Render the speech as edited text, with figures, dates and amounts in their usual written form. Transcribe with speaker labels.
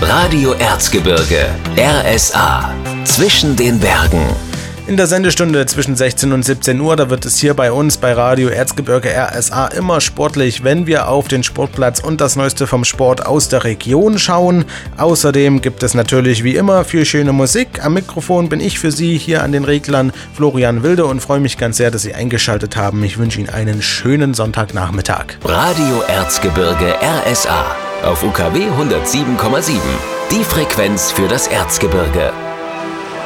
Speaker 1: Radio Erzgebirge, RSA. Zwischen den Bergen.
Speaker 2: In der Sendestunde zwischen 16 und 17 Uhr, da wird es hier bei uns bei Radio Erzgebirge RSA immer sportlich, wenn wir auf den Sportplatz und das Neueste vom Sport aus der Region schauen. Außerdem gibt es natürlich wie immer viel schöne Musik. Am Mikrofon bin ich für Sie hier an den Reglern Florian Wilde und freue mich ganz sehr, dass Sie eingeschaltet haben. Ich wünsche Ihnen einen schönen Sonntagnachmittag.
Speaker 1: Radio Erzgebirge RSA auf UKW 107,7. Die Frequenz für das Erzgebirge.